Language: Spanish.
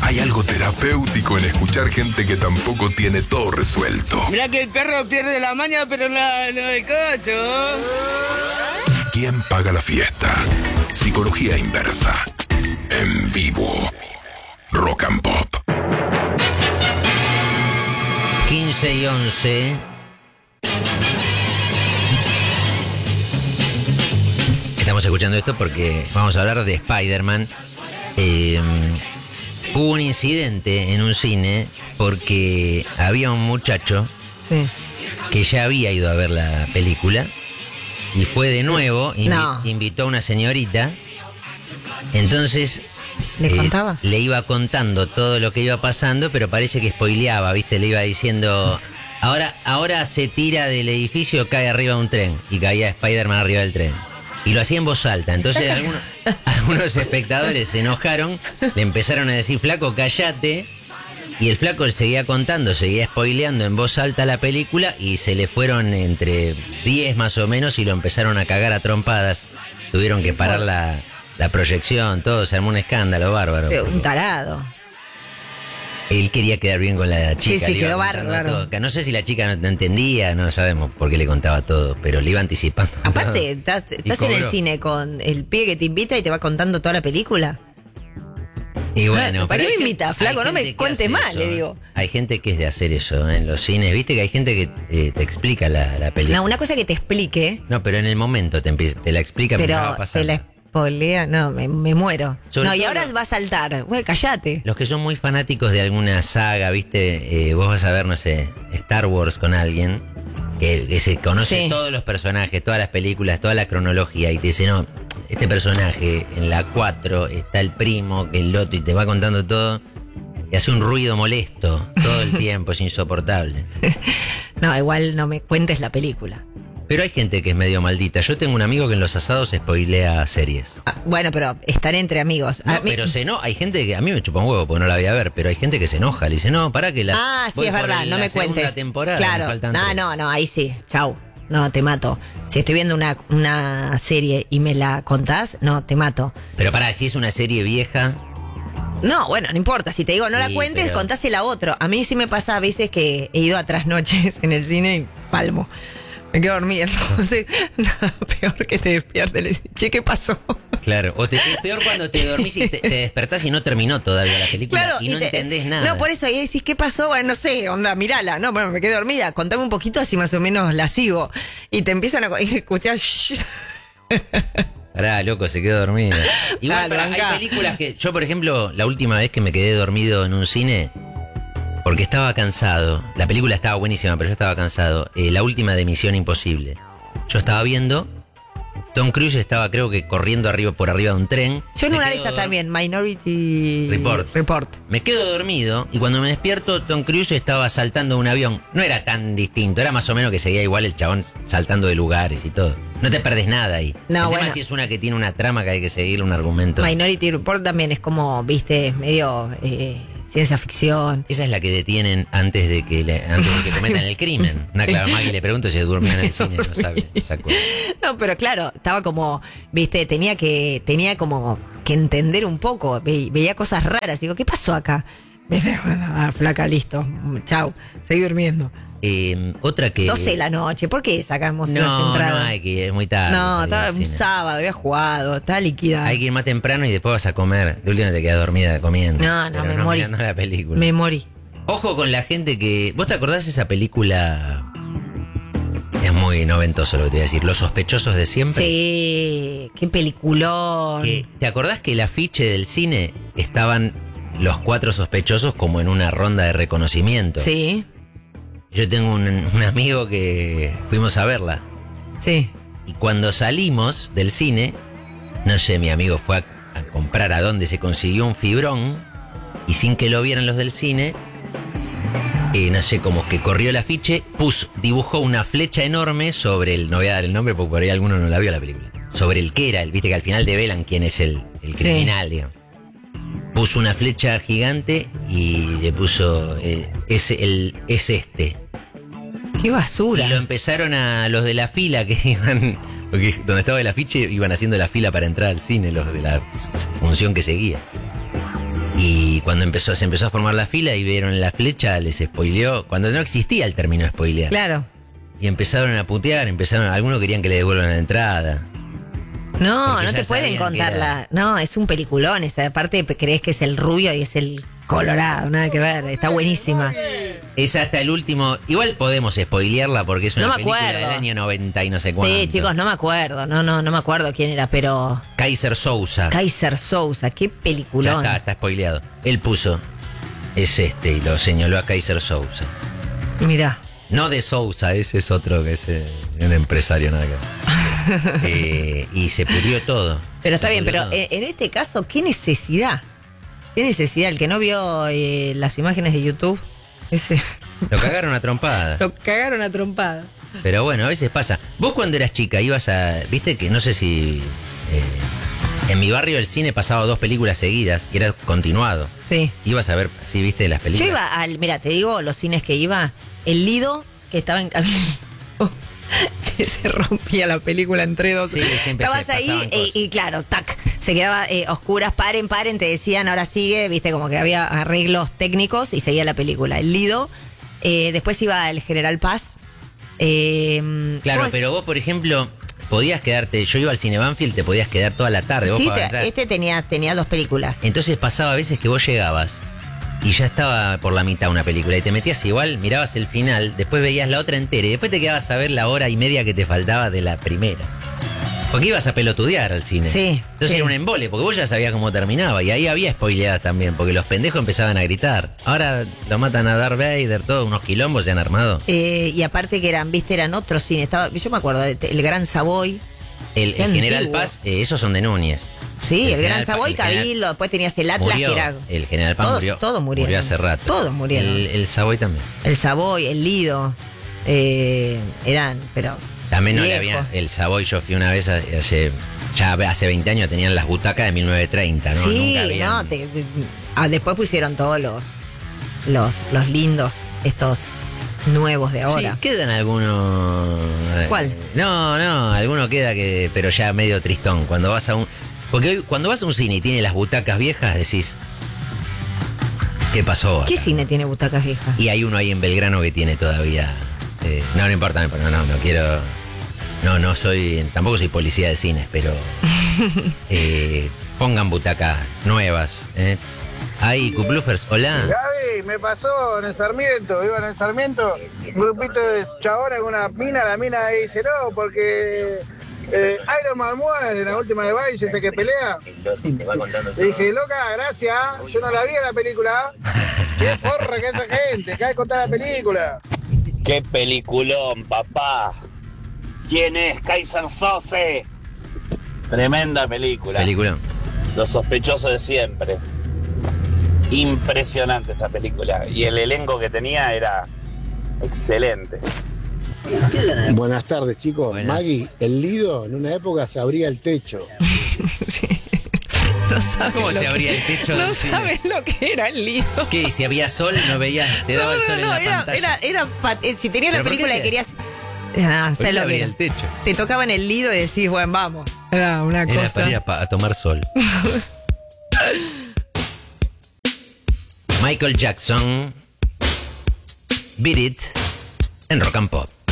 Hay algo terapéutico en escuchar gente que tampoco tiene todo resuelto. Mirá que el perro pierde la maña, pero no el cocho. ¿Quién paga la fiesta? Psicología inversa. En vivo. Rock and Pop. 15:11. Estamos escuchando esto porque vamos a hablar de Spider-Man. Hubo un incidente en un cine porque había un muchacho que ya había ido a ver la película y fue de nuevo, invitó a una señorita. Entonces ¿le contaba? Le iba contando todo lo que iba pasando, pero parece que spoileaba, ¿viste? Le iba diciendo, ahora se tira del edificio, cae arriba de un tren, y caía Spider-Man arriba del tren. Y lo hacía en voz alta. Entonces algunos espectadores se enojaron, le empezaron a decir, flaco, cállate. Y el flaco seguía contando, seguía spoileando en voz alta la película, y se le fueron entre 10 más o menos y lo empezaron a cagar a trompadas. Tuvieron que parar la proyección, todo, se armó un escándalo bárbaro. Un tarado. Él quería quedar bien con la chica. Sí, quedó bárbaro. No sé si la chica no entendía, no sabemos por qué le contaba todo, pero le iba anticipando. Aparte, estás en el cine con el pibe que te invita y te va contando toda la película. Y bueno, ¿para qué me invita, flaco? No me cuentes mal, le digo. Hay gente que es de hacer eso en los cines. Viste que hay gente que te explica la película. No, una cosa que te explique. No, pero en el momento te la explica, pero va a pasar. Te la spoilea, no, me muero. Sobre y ahora va a saltar. Güey, callate. Los que son muy fanáticos de alguna saga, viste, vos vas a ver, no sé, Star Wars con alguien que se conoce todos los personajes, todas las películas, toda la cronología, y te dice, no, este personaje en la 4 está el primo, que el otro, y te va contando todo, y hace un ruido molesto todo el tiempo, es insoportable. No, igual no me cuentes la película. Pero hay gente que es medio maldita. Yo tengo un amigo que en los asados spoilea series. Bueno, pero estar entre amigos. No, pero hay gente que a mí me chupa un huevo porque no la voy a ver, pero hay gente que se enoja, le dice, no, para que la sí, es verdad, no me cuentes. Temporada, claro, no, ahí sí, chau. No, te mato. Si estoy viendo una serie y me la contás, no, te mato. Pero si es una serie vieja. No, bueno, no importa. Si te digo no la cuentes, contásela a otro. A mí sí me pasa a veces que he ido a trasnoches en el cine y palmo. Me quedo dormida, entonces nada peor que te despiertes. Le dices, che, ¿qué pasó? Claro, o es peor cuando te dormís y te despertás y no terminó todavía la película, claro, y no entendés nada. No, por eso ahí decís, ¿qué pasó? Bueno, no sé, onda, mirala. No, bueno, me quedé dormida, contame un poquito así más o menos la sigo. Y te empiezan a escuchar. Pará, loco, se quedó dormida. Igual, hay películas que yo, por ejemplo, la última vez que me quedé dormido en un cine, porque estaba cansado. La película estaba buenísima, pero yo estaba cansado. La última de Misión Imposible. Yo estaba viendo. Tom Cruise estaba, creo que, corriendo por arriba de un tren. Yo en una de esas también, Minority Report. Me quedo dormido y cuando me despierto, Tom Cruise estaba saltando de un avión. No era tan distinto, era más o menos que seguía igual el chabón saltando de lugares y todo. No te perdés nada ahí. No, bueno. Si es una que tiene una trama que hay que seguir, un argumento. Minority Report también es como, viste, medio ciencia ficción. Esa es la que detienen antes de que cometan el crimen. Una Clara Magui le pregunto si durmió en el cine, no sabe. No, pero claro, estaba como, viste, tenía como que entender un poco. Veía cosas raras. Digo, ¿qué pasó acá? Flaca, listo. Chau, seguí durmiendo. Otra que... 12 de la noche, ¿por qué sacamos las entradas? No, hay que ir, es muy tarde. No, estaba un sábado, había jugado, estaba liquidado. Hay que ir más temprano y después vas a comer. De última te quedas dormida comiendo. No, me morí. Mirando la película. Me morí. Ojo con la gente que... ¿Vos te acordás de esa película? Es muy noventoso lo que te voy a decir. Los sospechosos de siempre. Sí, qué peliculón. ¿Te acordás que el afiche del cine estaban los 4 sospechosos como en una ronda de reconocimiento? Sí. Yo tengo un amigo que fuimos a verla. Sí. Y cuando salimos del cine, no sé, mi amigo fue a comprar a dónde se consiguió un fibrón y sin que lo vieran los del cine, no sé, como que corrió el afiche, dibujó una flecha enorme sobre no voy a dar el nombre porque por ahí alguno no la vio la película, sobre el que era, viste que al final develan quién es el criminal, digamos. Puso una flecha gigante y le puso, es este. ¡Qué basura! Y lo empezaron a los de la fila que iban, porque donde estaba el afiche, iban haciendo la fila para entrar al cine, los de la función que seguía. Y cuando se empezó a formar la fila y vieron la flecha, les spoileó, cuando no existía el término spoilear. Claro. Y empezaron a putear, algunos querían que le devuelvan la entrada. No, Porque no ya te pueden sabían que contar era- No, es un peliculón esa. Aparte crees que es el rubio y es el colorado, nada que ver. Está buenísima. Es hasta el último. Igual podemos spoilearla porque es una No me película acuerdo. del año 90 y no sé cuánto. Sí, chicos, no me acuerdo. No me acuerdo quién era, pero... Kaiser Sousa. Kaiser Sousa, qué Ya peliculón. está spoileado. Él puso, es y lo señaló a Kaiser Sousa. Mirá. No de Sousa, ese es otro que es un empresario, nada que ver. Y se pudrió todo. Pero está Se bien, pudrió pero todo. en este caso, ¿qué necesidad? ¿Qué necesidad? El que no vio las imágenes de YouTube, ese Lo cagaron a trompada. lo cagaron a trompada. Pero bueno, a veces pasa. Vos cuando eras chica ibas a... Viste que no sé si... en mi barrio el cine pasaba 2 películas seguidas y era continuado. Sí. Ibas a ver, sí, viste las Yo películas. iba al, mira, te digo, los cines que iba, el Lido, que estaba en camino, que se rompía la película entre dos. Sí, siempre Estabas se ahí pasaban cosas. y claro, tac, se quedaba oscuras, paren, te decían, ahora sigue, viste, como que había arreglos técnicos y seguía la película. El Lido, después iba el General Paz. Claro, ¿cómo es? pero vos, por ejemplo, podías quedarte... Yo iba al Cine Banfield, te podías quedar toda la tarde. Vos Sí, pagabas entrada. este tenía 2 películas. Entonces pasaba a veces que vos llegabas y ya estaba por la mitad una película y te metías igual, mirabas el final, después veías la otra entera y después te quedabas a ver la hora y media que te faltaba de la primera. Porque ibas a pelotudear al cine. Sí, Entonces sí. era un embole, porque vos ya sabías cómo terminaba y ahí había spoileadas también, porque los pendejos empezaban a gritar. Ahora lo matan a Darth Vader, todos unos quilombos se han armado. Y aparte que eran otros cines. Yo me acuerdo, el Gran Savoy. El Qué General antiguo. Paz, esos son de Núñez. Sí, el Gran General Savoy, el General- Cabildo, después tenías el Atlas, Murió, que era... el General Paz murió. Todos murieron. Murió hace rato. Todos murieron. El Savoy también. El Savoy, el Lido, eran, pero... También no le viejos. había. El Savoy, yo fui una vez hace 20 años tenían las butacas de 1930, ¿no? Sí, Nunca habían- no, después pusieron todos los lindos, estos nuevos de ahora. Sí, quedan algunos. ¿Cuál? No, alguno queda que. Pero ya medio tristón. Cuando vas a un. Porque hoy, cuando vas a un cine y tiene las butacas viejas, decís. ¿Qué pasó acá? ¿Qué cine tiene butacas viejas? Y hay uno ahí en Belgrano que tiene todavía. No importa, no quiero. No soy. Tampoco soy policía de cines, pero. Pongan butacas nuevas. Ahí, Cuplufers, hola. Gaby, me pasó en el Sarmiento, iba en el Sarmiento, un grupito de chabones con una mina, la mina dice no, porque Iron Man muere en la última de Vice, ese que pelea. Le dije, loca, gracias, yo no la vi en la película. Qué forra que esa gente, cae contar la película. ¡Qué peliculón, papá! ¿Quién es Kaiser Sose? Tremenda película. Película. Los sospechosos de siempre. Impresionante esa película. Y el elenco que tenía era excelente. Buenas tardes, chicos. Buenas. Maggie, el Lido en una época se abría el techo. No sabes ¿Cómo lo se que- abría el techo No del cine? sabes lo que era el Lido. ¿Qué? Si había sol, no veías, te daba el sol en la pantalla. Si tenías la ¿Pero por qué película se- y querías... ¿Por ¿sabes qué lo abría que era? el techo? Te tocaba en el Lido y decís, bueno, vamos. Era una Era cosa... para ir a tomar sol. Michael Jackson, Beat It, en Rock and Pop.